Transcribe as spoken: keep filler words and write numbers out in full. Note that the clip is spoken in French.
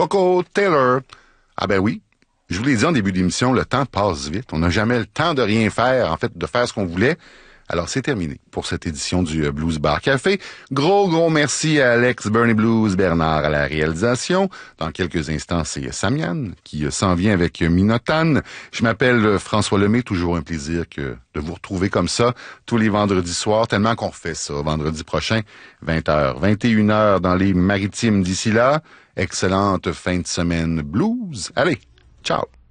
Coco Taylor. Ah ben oui, je vous l'ai dit en début d'émission, le temps passe vite. On n'a jamais le temps de rien faire, en fait, de faire ce qu'on voulait. Alors, c'est terminé pour cette édition du Blues Bar Café. Gros, gros merci à Alex Bernie Blues Bernard à la réalisation. Dans quelques instants, c'est Samian qui s'en vient avec Minotane. Je m'appelle François Lemay, toujours un plaisir que de vous retrouver comme ça tous les vendredis soirs, tellement qu'on refait ça vendredi prochain, vingt heures, vingt et une heures dans les Maritimes d'ici là. Excellente fin de semaine blues. Allez, ciao!